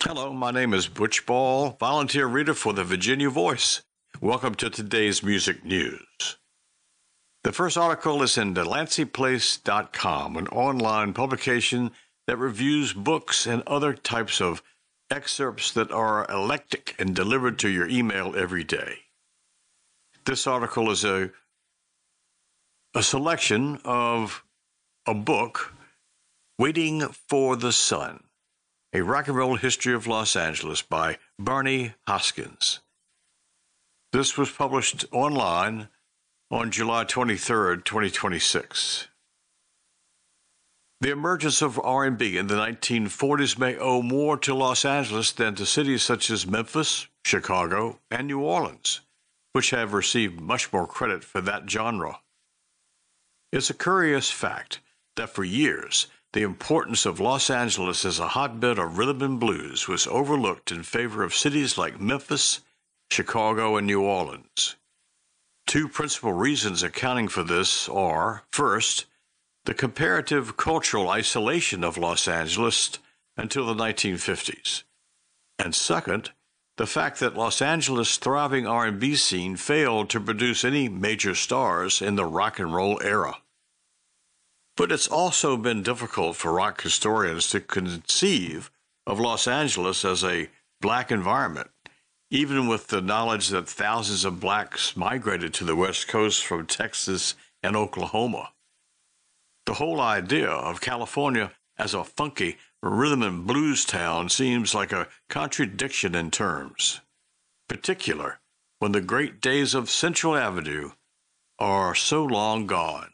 Hello, my name is Butch Ball, volunteer reader for the Virginia Voice. Welcome to today's music news. The first article is in DelanceyPlace.com, an online publication that reviews books and other types of excerpts that are eclectic and delivered to your email every day. This article is a selection of a book, Waiting for the Sun, A Rock and Roll History of Los Angeles by Barney Hoskyns. This was published online on July 23, 2026. The emergence of R&B in the 1940s may owe more to Los Angeles than to cities such as Memphis, Chicago, and New Orleans, which have received much more credit for that genre. It's a curious fact that for years, the importance of Los Angeles as a hotbed of rhythm and blues was overlooked in favor of cities like Memphis, Chicago, and New Orleans. Two principal reasons accounting for this are, first, the comparative cultural isolation of Los Angeles until the 1950s, and second, the fact that Los Angeles' thriving R&B scene failed to produce any major stars in the rock and roll era. But it's also been difficult for rock historians to conceive of Los Angeles as a black environment, even with the knowledge that thousands of blacks migrated to the West Coast from Texas and Oklahoma. The whole idea of California as a funky rhythm and blues town seems like a contradiction in terms, particular when the great days of Central Avenue are so long gone.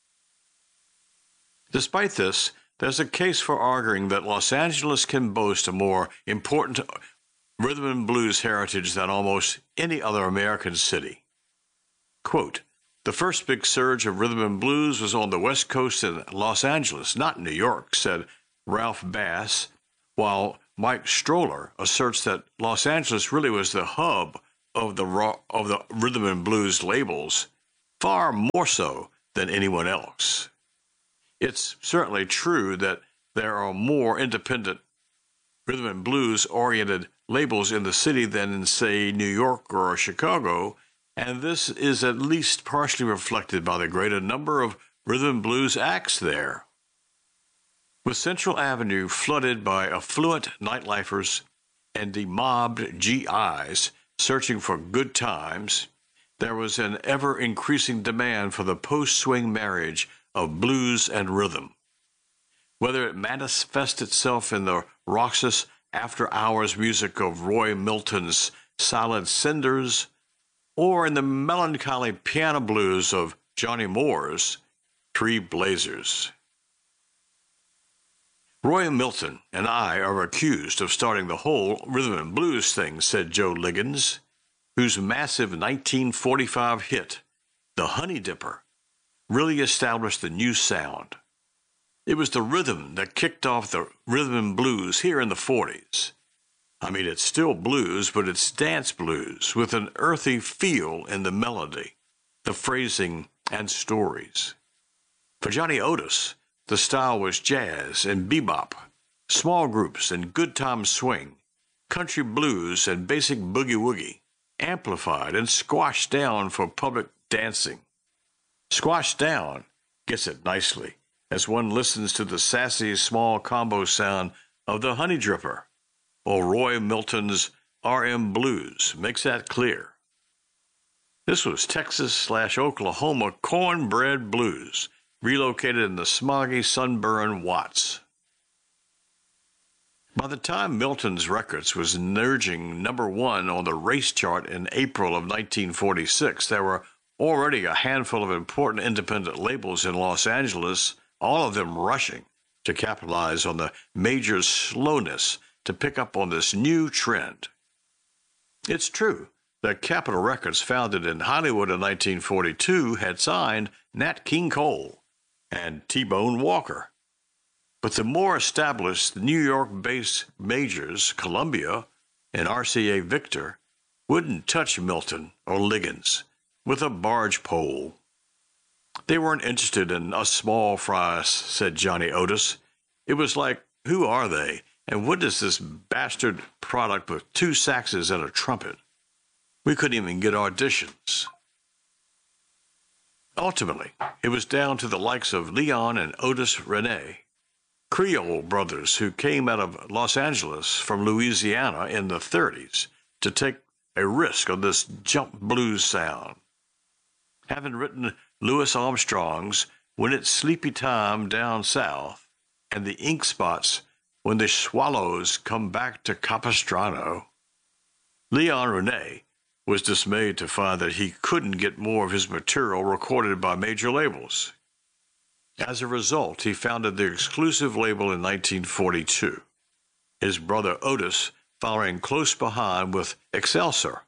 Despite this, there's a case for arguing that Los Angeles can boast a more important rhythm and blues heritage than almost any other American city. Quote, "The first big surge of rhythm and blues was on the West Coast in Los Angeles, not New York," said Ralph Bass, while Mike Stroller asserts that Los Angeles really was the hub of the rhythm and blues labels, far more so than anyone else. It's certainly true that there are more independent rhythm and blues-oriented labels in the city than in, say, New York or Chicago, and this is at least partially reflected by the greater number of rhythm and blues acts there. With Central Avenue flooded by affluent nightlifers and demobbed GIs searching for good times, there was an ever-increasing demand for the post-swing marriage of blues and rhythm. Whether it manifests itself in the raucous after-hours music of Roy Milton's Silent Cinders, or in the melancholy piano blues of Johnny Moore's Three Blazers. "Roy Milton and I are accused of starting the whole rhythm and blues thing," said Joe Liggins, whose massive 1945 hit, The Honey Dipper, really established the new sound. It was the rhythm that kicked off the rhythm and blues here in the 40s. I mean, it's still blues, but it's dance blues with an earthy feel in the melody, the phrasing, and stories. For Johnny Otis, the style was jazz and bebop, small groups and good time swing, country blues and basic boogie-woogie, amplified and squashed down for public dancing. Squashed down gets it nicely as one listens to the sassy small combo sound of the Honey Dripper, or Roy Milton's R.M. Blues makes that clear. This was Texas/Oklahoma cornbread blues, relocated in the smoggy, sunburned Watts. By the time Milton's Records was emerging #1 on the race chart in April of 1946, there were already a handful of important independent labels in Los Angeles, all of them rushing to capitalize on the major's slowness to pick up on this new trend. It's true that Capitol Records, founded in Hollywood in 1942, had signed Nat King Cole and T-Bone Walker. But the more established New York-based majors, Columbia and RCA Victor, wouldn't touch Milton or Liggins with a barge pole. They weren't interested in us small fries, said Johnny Otis. It was like, who are they, And what is this bastard product with 2 saxes and a trumpet? We couldn't even get auditions. Ultimately, it was down to the likes of Leon and Otis Rene, Creole brothers who came out of Los Angeles from Louisiana in the 30s to take a risk on this jump blues sound. Having written Louis Armstrong's When It's Sleepy Time Down South and the Ink Spots When the Swallows Come Back to Capistrano, Leon Rene was dismayed to find that he couldn't get more of his material recorded by major labels. As a result, he founded the exclusive label in 1942, his brother Otis following close behind with Excelsior.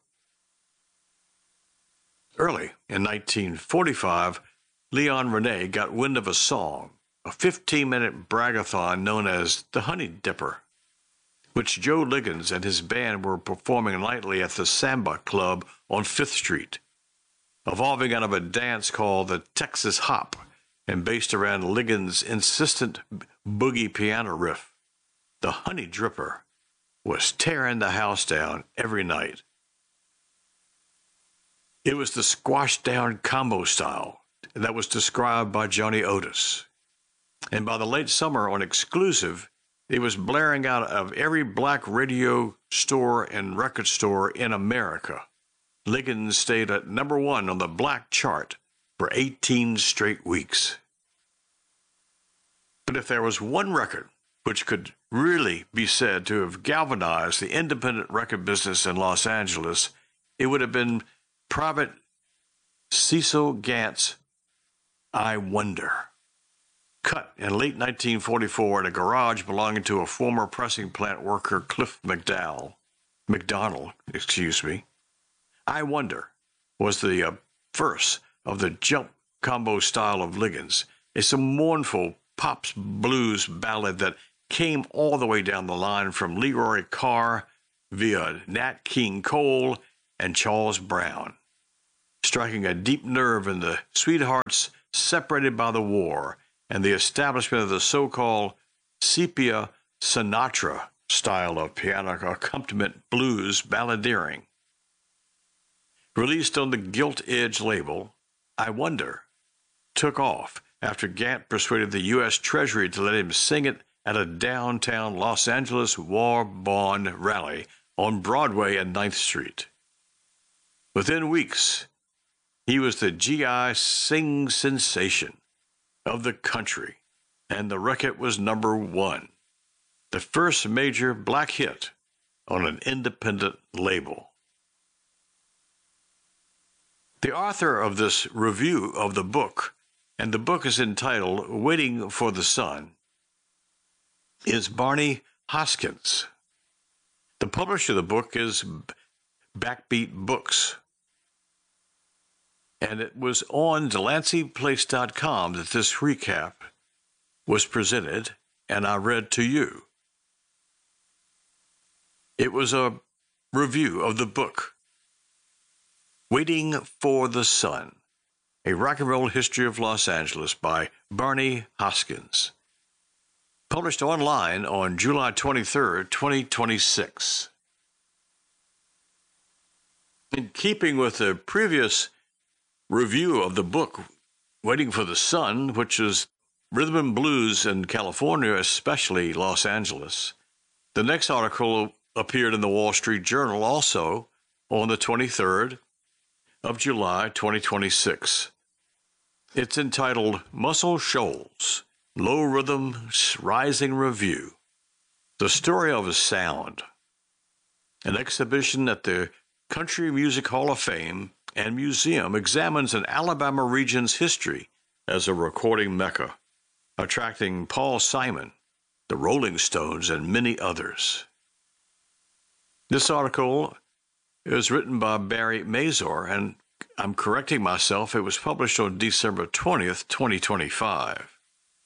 Early in 1945, Leon Rene got wind of a song, a 15-minute bragathon known as the Honey Dipper, which Joe Liggins and his band were performing nightly at the Samba Club on 5th Street, evolving out of a dance called the Texas Hop and based around Liggins' insistent boogie piano riff. The Honey Dripper was tearing the house down every night. It was the squashed-down combo style that was described by Johnny Otis. And by the late summer on Exclusive, it was blaring out of every black radio store and record store in America. Liggins stayed at number 1 on the black chart for 18 straight weeks. But if there was one record which could really be said to have galvanized the independent record business in Los Angeles, it would have been Private Cecil Gant's I Wonder, cut in late 1944 in a garage belonging to a former pressing plant worker, Cliff McDonald. I Wonder was the first of the jump combo style of Liggins. It's a mournful pop blues ballad that came all the way down the line from Leroy Carr via Nat King Cole and Charles Brown, striking a deep nerve in the sweethearts separated by the war and the establishment of the so-called sepia Sinatra style of piano accompaniment blues balladeering. Released on the Gilt Edge label, I Wonder took off after Gant persuaded the U.S. Treasury to let him sing it at a downtown Los Angeles war bond rally on Broadway and 9th Street. Within weeks, he was the GI sing sensation of the country, and the record was number 1, the first major black hit on an independent label. The author of this review of the book, and the book is entitled Waiting for the Sun, is Barney Hoskyns. The publisher of the book is Backbeat Books. And it was on DelanceyPlace.com that this recap was presented, and I read to you. It was a review of the book, Waiting for the Sun, a rock and roll history of Los Angeles by Barney Hoskyns, published online on July 23, 2026. In keeping with the previous review of the book, Waiting for the Sun, which is rhythm and blues in California, especially Los Angeles, the next article appeared in the Wall Street Journal also on the 23rd of July, 2026. It's entitled Muscle Shoals, Low Rhythm Rising Review, The Story of a Sound, an exhibition at the Country Music Hall of Fame and Museum examines an Alabama region's history as a recording mecca, attracting Paul Simon, the Rolling Stones, and many others. This article is written by Barry Mazur, and I'm correcting myself, it was published on December 20th, 2025.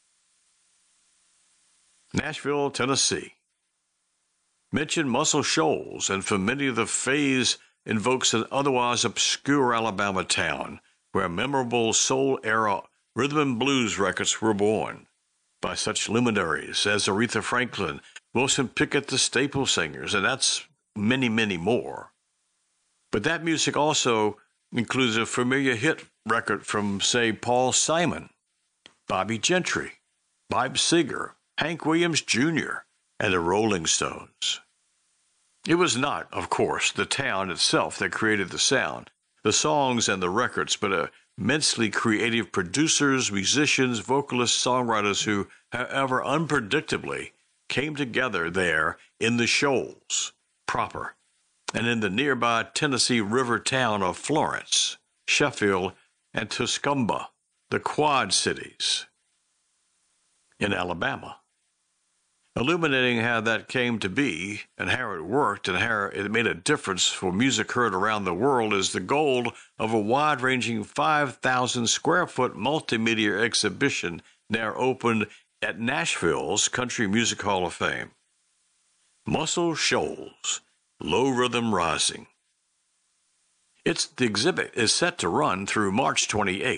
Nashville, Tennessee. Mention Muscle Shoals, and for many of the phase invokes an otherwise obscure Alabama town where memorable soul-era rhythm and blues records were born by such luminaries as Aretha Franklin, Wilson Pickett, the Staple Singers, and that's many, many more. But that music also includes a familiar hit record from, say, Paul Simon, Bobby Gentry, Bob Seger, Hank Williams Jr., and the Rolling Stones. It was not, of course, the town itself that created the sound, the songs and the records, but immensely creative producers, musicians, vocalists, songwriters who, however unpredictably, came together there in the Shoals proper and in the nearby Tennessee River town of Florence, Sheffield, and Tuscumbia, the Quad Cities in Alabama. Illuminating how that came to be and how it worked and how it made a difference for music heard around the world is the goal of a wide-ranging 5,000-square-foot multimedia exhibition now opened at Nashville's Country Music Hall of Fame. Muscle Shoals, Low Rhythm Rising. The exhibit is set to run through March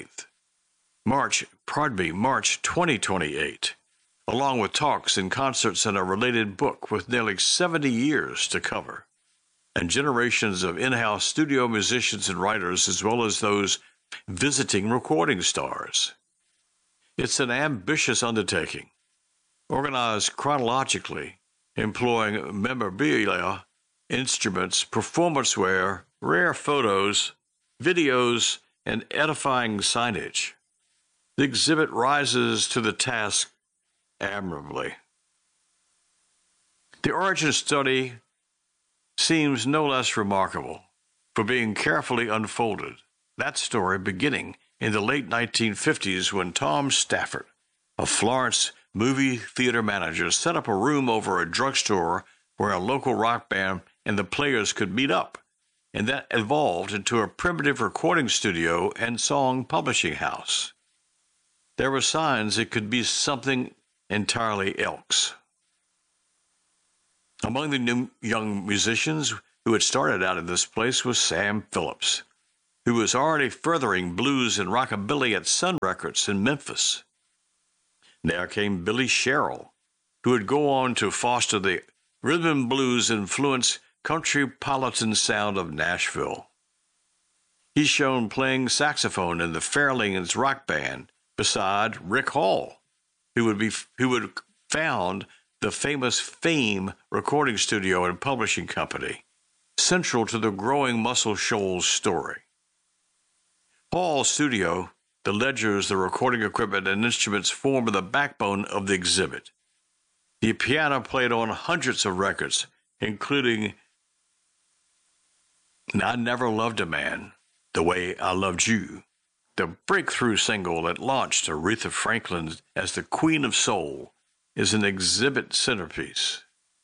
2028, along with talks and concerts and a related book with nearly 70 years to cover, and generations of in-house studio musicians and writers, as well as those visiting recording stars. It's an ambitious undertaking, organized chronologically, employing memorabilia, instruments, performance wear, rare photos, videos, and edifying signage. The exhibit rises to the task admirably. The origin study seems no less remarkable for being carefully unfolded. That story beginning in the late 1950s when Tom Stafford, a Florence movie theater manager, set up a room over a drugstore where a local rock band and the players could meet up, and that evolved into a primitive recording studio and song publishing house. There were signs it could be something entirely else. Among the new young musicians who had started out in this place was Sam Phillips, who was already furthering blues and rockabilly at Sun Records in Memphis. There came Billy Sherrill, who would go on to foster the rhythm and blues influenced countrypolitan sound of Nashville. He's shown playing saxophone in the Fairlanes rock band beside Rick Hall, who would found the famous Fame recording studio and publishing company, central to the growing Muscle Shoals story. Hall's studio, the ledgers, the recording equipment, and instruments form the backbone of the exhibit. The piano played on hundreds of records, including I Never Loved a Man the Way I Loved You, the breakthrough single that launched Aretha Franklin as the Queen of Soul, is an exhibit centerpiece.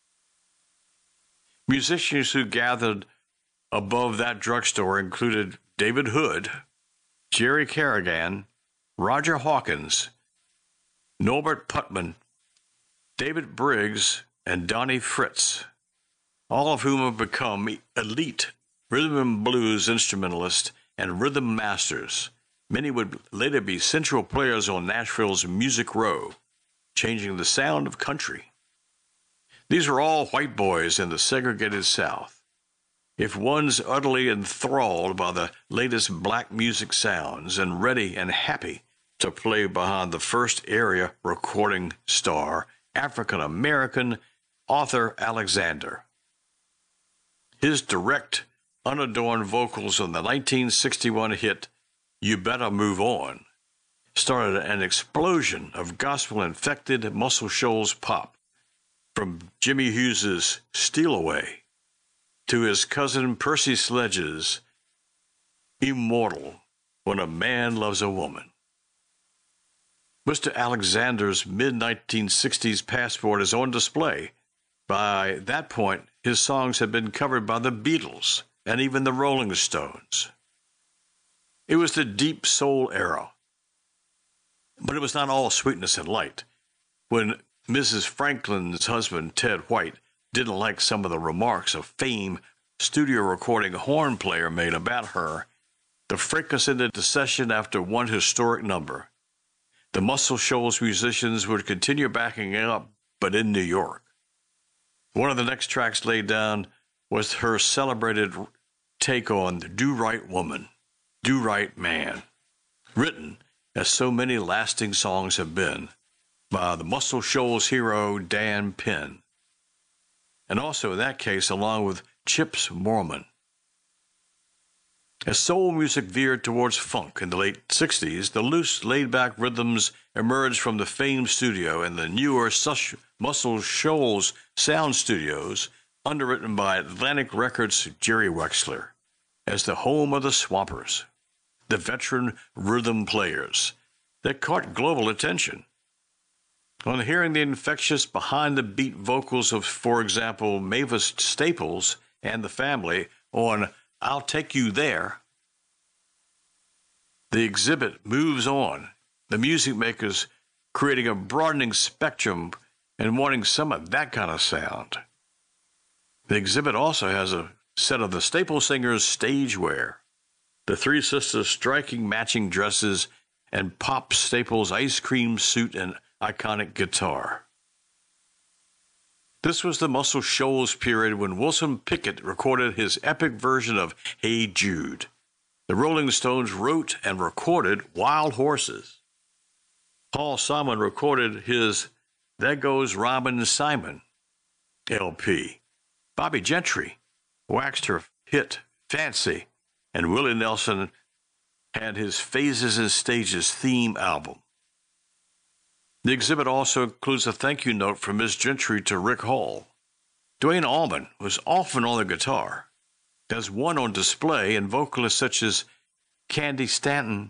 Musicians who gathered above that drugstore included David Hood, Jerry Carrigan, Roger Hawkins, Norbert Putman, David Briggs, and Donnie Fritz, all of whom have become elite rhythm and blues instrumentalists and rhythm masters. Many would later be central players on Nashville's Music Row, changing the sound of country. These are all white boys in the segregated South. If one's utterly enthralled by the latest black music sounds and ready and happy to play behind the first area recording star, African-American Arthur Alexander. His direct, unadorned vocals on the 1961 hit You Better Move On started an explosion of gospel-infected Muscle Shoals pop, from Jimmy Hughes's Steal Away to his cousin Percy Sledge's Immortal, When a Man Loves a Woman. Mr. Alexander's mid-1960s passport is on display. By that point, his songs had been covered by the Beatles and even the Rolling Stones. It was the deep soul era. But it was not all sweetness and light. When Mrs. Franklin's husband, Ted White, didn't like some of the remarks a Fame studio recording horn player made about her, the fracas ended the session after one historic number. The Muscle Shoals musicians would continue backing up, but in New York. One of the next tracks laid down was her celebrated take on the Do Right Woman, Do Right Man, written, as so many lasting songs have been, by the Muscle Shoals hero Dan Penn, and also in that case along with Chips Moorman. As soul music veered towards funk in the late 60s, the loose, laid-back rhythms emerged from the famed studio in the newer Muscle Shoals sound studios, underwritten by Atlantic Records' Jerry Wexler, as the home of the Swampers, the veteran rhythm players that caught global attention. On hearing the infectious behind-the-beat vocals of, for example, Mavis Staples and the Family on I'll Take You There, the exhibit moves on, the music makers creating a broadening spectrum and wanting some of that kind of sound. The exhibit also has a set of the Staple Singers' stage wear, the three sisters' striking matching dresses, and Pop Staples' ice cream suit and iconic guitar. This was the Muscle Shoals period when Wilson Pickett recorded his epic version of Hey Jude. The Rolling Stones wrote and recorded Wild Horses. Paul Simon recorded his There Goes Robin Simon LP. Bobby Gentry waxed her hit Fancy, and Willie Nelson had his Phases and Stages theme album. The exhibit also includes a thank you note from Miss Gentry to Rick Hall. Duane Allman was often on the guitar. There's one on display, and vocalists such as Candy Stanton,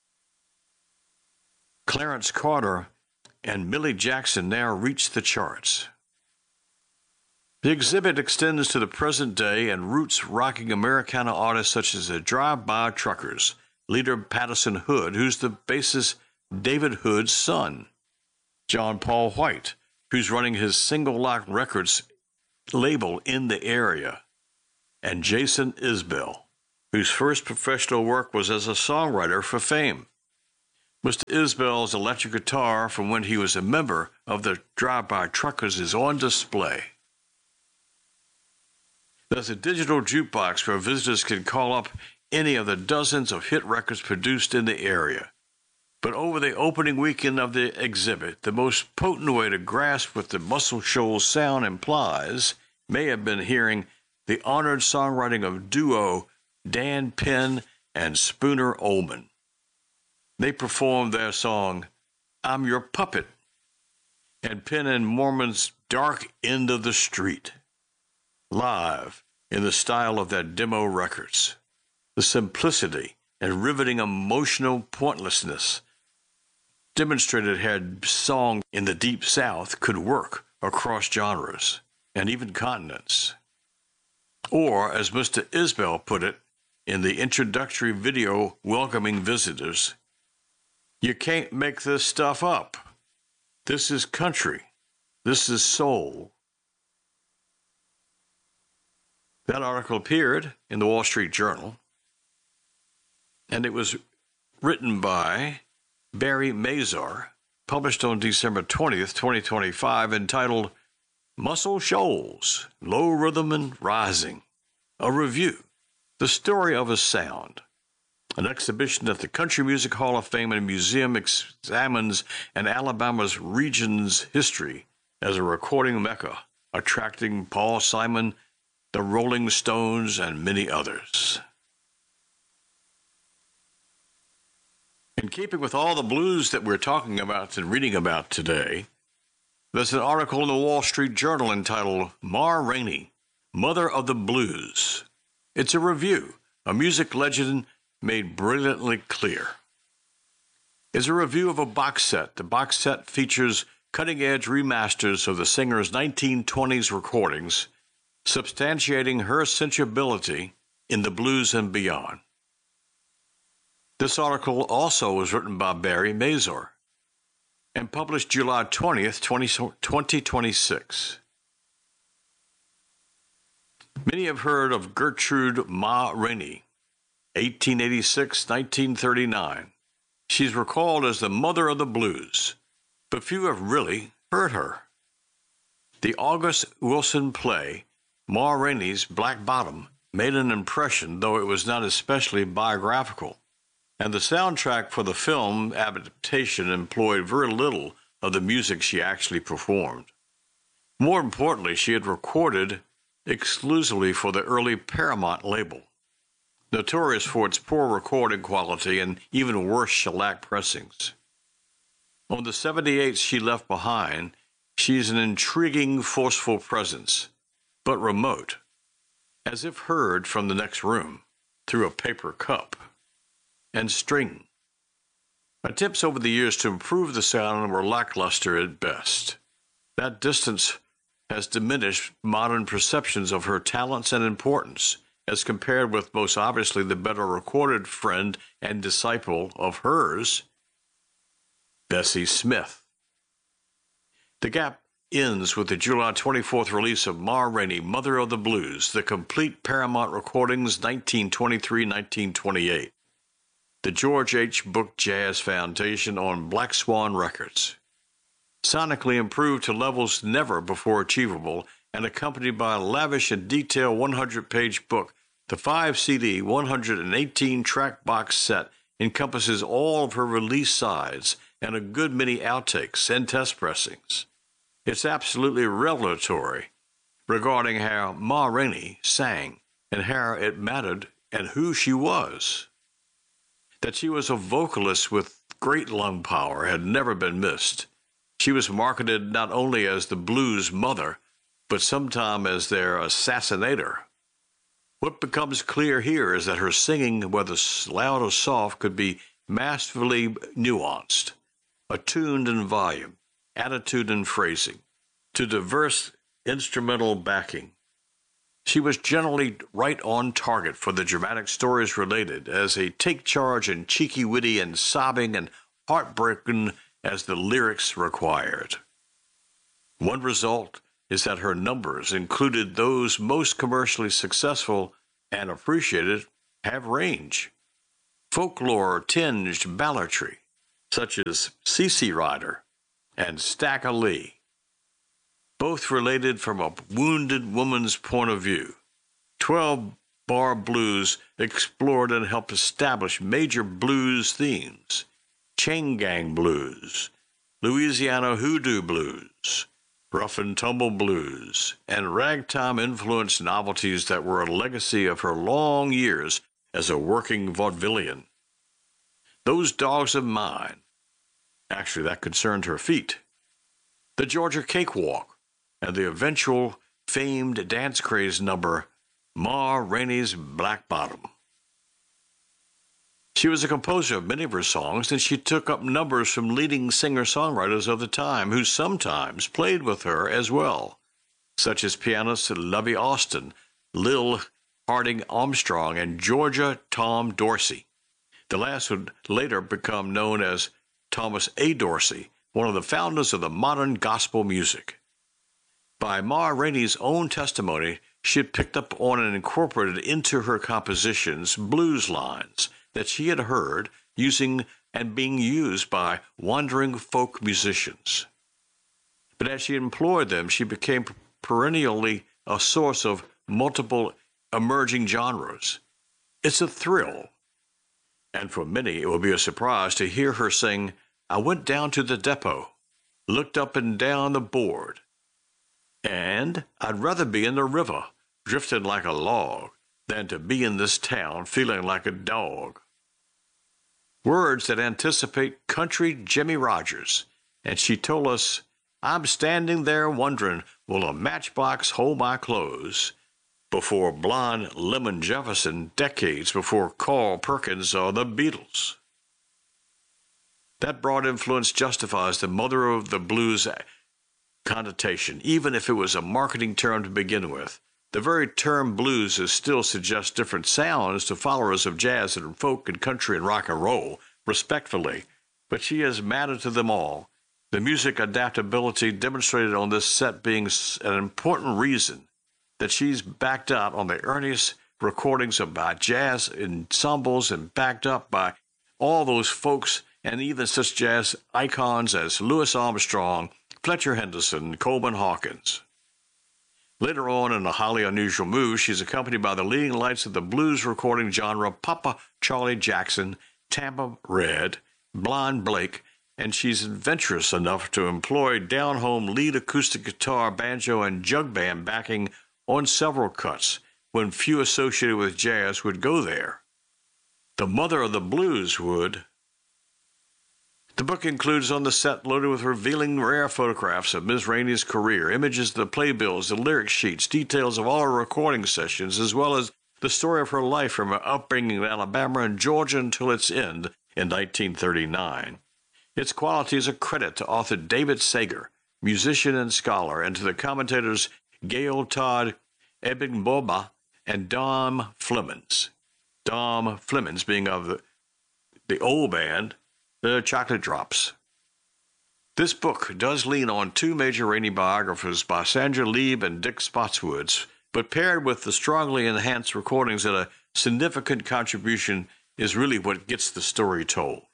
Clarence Carter, and Millie Jackson now reach the charts. The exhibit extends to the present day and roots rocking Americana artists such as the Drive-By Truckers, leader Patterson Hood, who's the bassist David Hood's son, John Paul White, who's running his Single Lock Records label in the area, and Jason Isbell, whose first professional work was as a songwriter for Fame. Mr. Isbell's electric guitar from when he was a member of the Drive-By Truckers is on display. There's a digital jukebox where visitors can call up any of the dozens of hit records produced in the area. But over the opening weekend of the exhibit, the most potent way to grasp what the Muscle Shoals sound implies may have been hearing the honored songwriting of duo Dan Penn and Spooner Ullman. They performed their song, I'm Your Puppet, and Penn and Moorman's Dark End of the Street, live in the style of their demo records. The simplicity and riveting emotional pointlessness demonstrated how song in the Deep South could work across genres and even continents. Or, as Mr. Isbell put it in the introductory video welcoming visitors, you can't make this stuff up. This is country. This is soul. That article appeared in the Wall Street Journal, and it was written by Barry Mazur, published on December 20th, 2025, entitled Muscle Shoals, Low Rhythm and Rising, a review, the story of a sound. An exhibition at the Country Music Hall of Fame and Museum examines an Alabama's region's history as a recording mecca, attracting Paul Simon, the Rolling Stones, and many others. In keeping with all the blues that we're talking about and reading about today, there's an article in the Wall Street Journal entitled Ma Rainey, Mother of the Blues. It's a review, a music legend made brilliantly clear. It's a review of a box set. The box set features cutting-edge remasters of the singer's 1920s recordings, substantiating her sensibility in the blues and beyond. This article also was written by Barry Mazur and published July 20th, 2026. Many have heard of Gertrude Ma Rainey, 1886-1939. She's recalled as the mother of the blues, but few have really heard her. The August Wilson play, Ma Rainey's Black Bottom, made an impression, though it was not especially biographical, and the soundtrack for the film adaptation employed very little of the music she actually performed. More importantly, she had recorded exclusively for the early Paramount label, notorious for its poor recording quality and even worse shellac pressings. On the 78 she left behind, she's an intriguing, forceful presence, but remote, as if heard from the next room through a paper cup and string. Attempts over the years to improve the sound were lackluster at best. That distance has diminished modern perceptions of her talents and importance, as compared with most obviously the better recorded friend and disciple of hers, Bessie Smith. The gap ends with the July 24th release of Ma Rainey, Mother of the Blues, the complete Paramount recordings 1923-1928. The George H. Book Jazz Foundation on Black Swan Records. Sonically improved to levels never before achievable and accompanied by a lavish and detailed 100-page book, the 5-CD, 118-track box set encompasses all of her release sides and a good many outtakes and test pressings. It's absolutely revelatory regarding how Ma Rainey sang and how it mattered and who she was. That she was a vocalist with great lung power had never been missed. She was marketed not only as the blues mother, but sometimes as their assassinator. What becomes clear here is that her singing, whether loud or soft, could be masterfully nuanced, attuned in volume, attitude and phrasing, to diverse instrumental backing. She was generally right on target for the dramatic stories related, as a take charge and cheeky witty and sobbing and heartbreaking as the lyrics required. One result is that her numbers, included those most commercially successful and appreciated, have range. Folklore-tinged balladry, such as CC Rider and Stack of Lee, both related from a wounded woman's point of view. 12-bar blues explored and helped establish major blues themes. Chain Gang Blues, Louisiana Hoodoo Blues, Rough and Tumble Blues, and ragtime-influenced novelties that were a legacy of her long years as a working vaudevillian. Those Dogs of Mine, actually that concerned her feet, the Georgia Cakewalk, and the eventual famed dance craze number, Ma Rainey's Black Bottom. She was a composer of many of her songs, and she took up numbers from leading singer-songwriters of the time who sometimes played with her as well, such as pianists Lovey Austin, Lil Harding Armstrong, and Georgia Tom Dorsey. The last would later become known as Thomas A. Dorsey, one of the founders of the modern gospel music. By Ma Rainey's own testimony, she had picked up on and incorporated into her compositions blues lines that she had heard using and being used by wandering folk musicians. But as she employed them, she became perennially a source of multiple emerging genres. It's a thrill. And for many, it will be a surprise to hear her sing, "I went down to the depot, looked up and down the board, and I'd rather be in the river, drifting like a log, than to be in this town feeling like a dog." Words that anticipate country Jimmie Rogers, and she told us, "I'm standing there wondering, will a matchbox hold my clothes?" before blonde Lemon Jefferson decades before Carl Perkins or the Beatles. That broad influence justifies the mother of the blues connotation, even if it was a marketing term to begin with. The very term blues still suggests different sounds to followers of jazz and folk and country and rock and roll, respectfully, but she has mattered to them all. The music adaptability demonstrated on this set being an important reason that she's backed out on the earliest recordings by jazz ensembles and backed up by all those folks and even such jazz icons as Louis Armstrong, Fletcher Henderson, Coleman Hawkins. Later on, in a highly unusual move, she's accompanied by the leading lights of the blues recording genre, Papa Charlie Jackson, Tampa Red, Blonde Blake, and she's adventurous enough to employ down-home lead acoustic guitar, banjo, and jug band backing on several cuts when few associated with jazz would go there. The mother of the blues would. The book includes on the set loaded with revealing rare photographs of Ms. Rainey's career, images of the playbills, the lyric sheets, details of all her recording sessions, as well as the story of her life from her upbringing in Alabama and Georgia until its end in 1939. Its quality is a credit to author David Sager, musician and scholar, and to the commentators Gail Todd Ebingboba and Dom Flemons. Dom Flemons being of the old band, the Chocolate Drops. This book does lean on two major Rainey biographers by Sandra Lieb and Dick Spotswood, but paired with the strongly enhanced recordings that a significant contribution is really what gets the story told.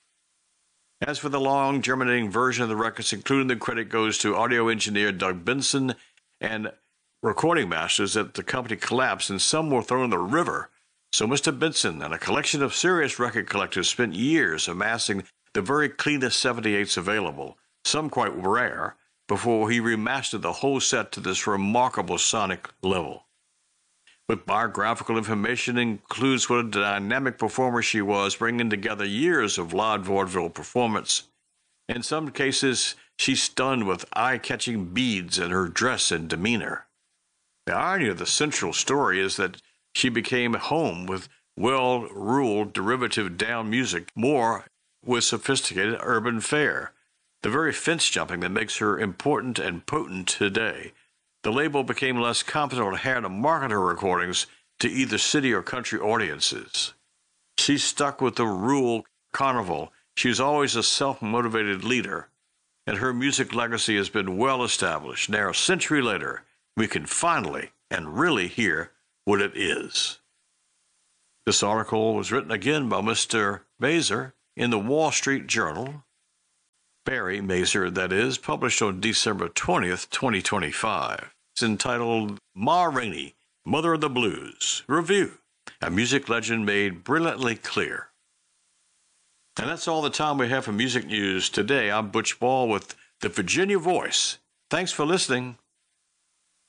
As for the long, germinating version of the records, including the credit goes to audio engineer Doug Benson and recording masters that the company collapsed and some were thrown in the river. So Mr. Benson and a collection of serious record collectors spent years amassing the very cleanest 78s available, some quite rare, before he remastered the whole set to this remarkable sonic level. But biographical information includes what a dynamic performer she was, bringing together years of live vaudeville performance. In some cases, she stunned with eye-catching beads in her dress and demeanor. The irony of the central story is that she became home with well-ruled derivative down music, more with sophisticated urban fare, the very fence-jumping that makes her important and potent today. The label became less competent on how to market her recordings to either city or country audiences. She stuck with the rural carnival. She was always a self-motivated leader, and her music legacy has been well established. Now, a century later, we can finally and really hear what it is. This article was written again by Mr. Mazur in the Wall Street Journal. Barry Mazur, that is, published on December 20th, 2025. It's entitled Ma Rainey, Mother of the Blues, Review, a music legend made brilliantly clear. And that's all the time we have for music news today. I'm Butch Ball with the Virginia Voice. Thanks for listening.